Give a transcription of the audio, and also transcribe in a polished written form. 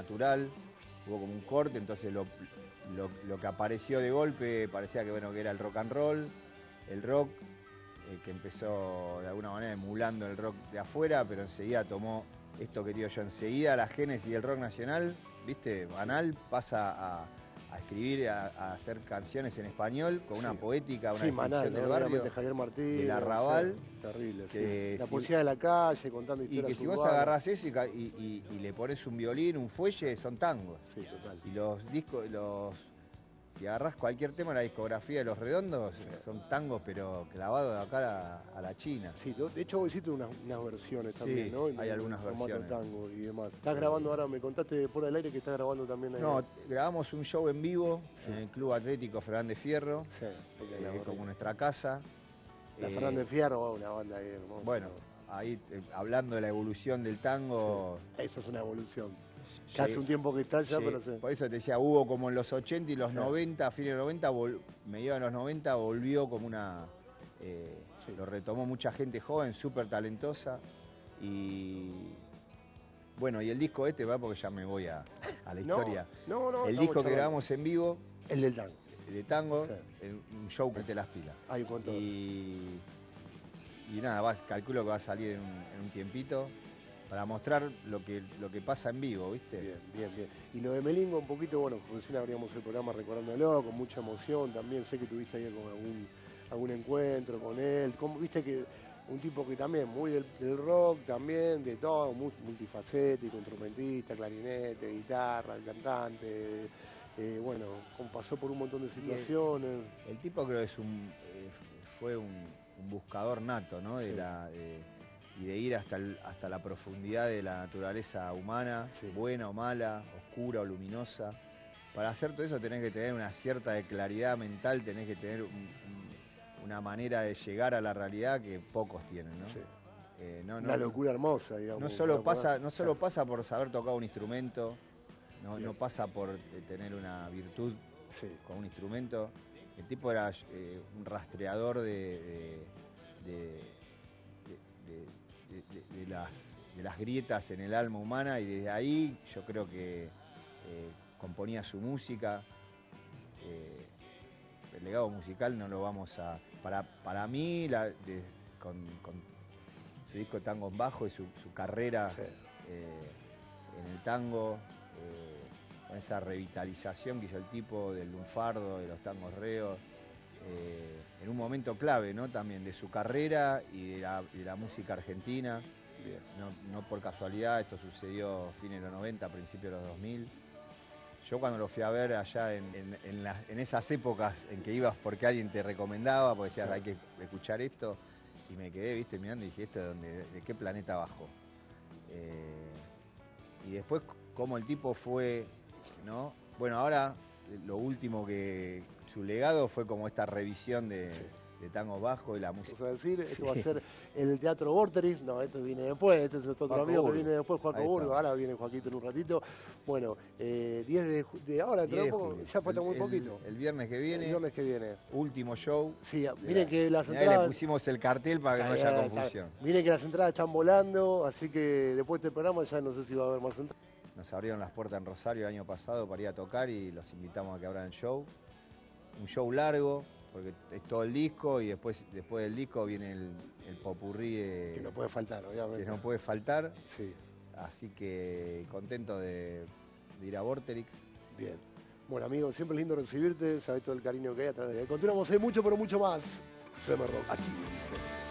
natural, hubo como un corte, entonces lo que apareció de golpe parecía que, bueno, que era el rock and roll, el rock, que empezó de alguna manera emulando el rock de afuera, pero enseguida tomó esto que digo yo, enseguida la génesis del rock nacional, ¿viste? Banal pasa a escribir, a hacer canciones en español con una poética, una descripción Manal, del ¿no? barrio, De Javier Martínez, del arrabal. Terrible, Que la si, poesía de la calle, contando y historias que si vos urbanas. agarrás eso y le pones un violín, un fuelle, son tangos. Sí, total. Y los discos, si agarrás cualquier tema de la discografía de Los Redondos, son tangos, pero clavados de acá a la China. Sí, de hecho vos hiciste unas versiones también, Sí, ¿no? hay algunas formato versiones. tango y demás. Estás grabando ahora, me contaste fuera del aire que estás grabando también. No, grabamos un show en vivo en el Club Atlético Fernández Fierro, Sí, como nuestra casa. La Fernández Fierro, una banda ahí hermosa. Bueno, ahí hablando de la evolución del tango. Sí, eso es una evolución. Ya hace un tiempo que está ya, pero sí. Por eso te decía, hubo como en los 80 y los 90, a fines de los 90, mediados de los 90, volvió como una... Lo retomó mucha gente joven, súper talentosa. Y bueno, y el disco este va porque ya me voy a la historia. No, el disco que grabamos en vivo. El del tango. El de tango, un show que te las pilas. Ahí cuánto. Y nada, calculo que va a salir en un tiempito para mostrar lo que pasa en vivo, ¿viste? Bien. Y lo de Melingo, un poquito, bueno, recién abríamos el programa recordándolo, con mucha emoción también. Sé que tuviste ahí con algún encuentro con él. Viste que un tipo que también, muy del rock también, de todo, multifacético, instrumentista, clarinete, guitarra, el cantante. Bueno, pasó por un montón de situaciones. El tipo creo que fue un buscador nato, ¿no? Y de ir hasta la profundidad de la naturaleza humana, buena o mala, oscura o luminosa. Para hacer todo eso tenés que tener una cierta de claridad mental, tenés que tener una manera de llegar a la realidad que pocos tienen, ¿no? Sí. Una locura hermosa, digamos. No solo pasa por saber tocar un instrumento, no pasa por tener una virtud con un instrumento. El tipo era un rastreador de las grietas en el alma humana, y desde ahí yo creo que componía su música. El legado musical no lo vamos a... Para mí, con su disco Tango en Bajo y su carrera en el tango, con esa revitalización que hizo el tipo del lunfardo, de los tangos reos, en un momento clave, ¿no? También de su carrera y de la música argentina. No por casualidad, esto sucedió a fines de los 90, principios de los 2000. Yo cuando lo fui a ver allá en esas épocas en que ibas porque alguien te recomendaba, porque decías, hay que escuchar esto, y me quedé, viste, mirando y dije, ¿esto de qué planeta bajó? Y después cómo el tipo fue, ¿no? Bueno, ahora lo último que... Su legado fue como esta revisión de Tango Bajo y la música. Vamos a decir, esto va a ser el Teatro Vorterix. No, esto viene después, este es nuestro otro amigo que viene después, Juaco Burgo. Ahora viene Joaquito en un ratito. Bueno, 10 de ahora, ya falta muy poquito. El viernes que viene. El viernes que viene. Último show. Sí, miren que las entradas... le pusimos el cartel para que no haya confusión. Miren que las entradas están volando, así que después de este programa ya no sé si va a haber más entradas. Nos abrieron las puertas en Rosario el año pasado para ir a tocar y los invitamos a que abran el show. Un show largo, porque es todo el disco, y después del disco viene el popurrí. Que no puede faltar, obviamente. Que no puede faltar. Sí. Así que contento de ir a Vorterix. Bien. Bueno, amigo, siempre es lindo recibirte, sabés todo el cariño que hay a través de... Continuamos, hay mucho, pero mucho más. Summer Rock, aquí.